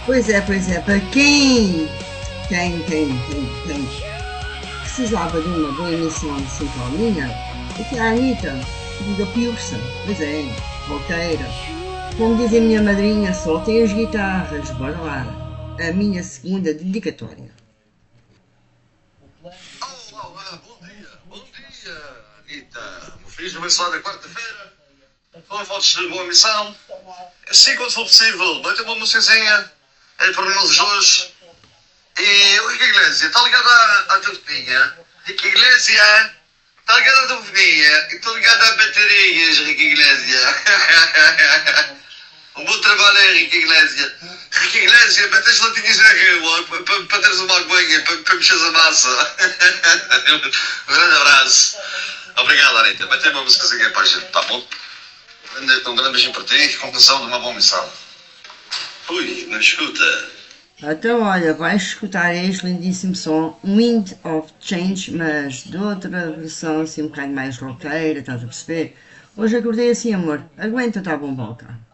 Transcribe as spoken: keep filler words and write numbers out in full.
Pois é, pois é, para quem, quem, quem, quem, quem precisava de uma boa emissão de sintonia, aqui a Anitta, diga Pilsen, pois é, roqueira. Como diz a minha madrinha, soltem as guitarras, bora lá. A minha segunda dedicatória. Olá, bom dia, bom dia, Anitta. Um feliz abençoada quarta-feira. Com votos de boa missão. Assim quando for possível, vai ter uma musiquinha é para nós hoje. E o Rico Iglesias está ligado à, à telefonia. Rico Iglesias está ligado à telefonia. E estou ligado a baterias, Rico Iglesias. Um bom trabalho aí, Rico Iglesias. Rico Iglesias, mete as latinhas na rua para, para, para teres uma aguinha, para, para mexeres a massa. Um grande abraço. Obrigado, Anitta. Vai ter uma música para a gente, tá bom? Um grande, um grande beijinho para ti, conclusão de uma boa missão. Ui, não escuta. Então, olha, vais escutar este lindíssimo som, Wind of Change, mas de outra versão, assim um bocadinho mais roqueira, estás a perceber? Hoje acordei assim, amor, aguenta, tá bom, volta.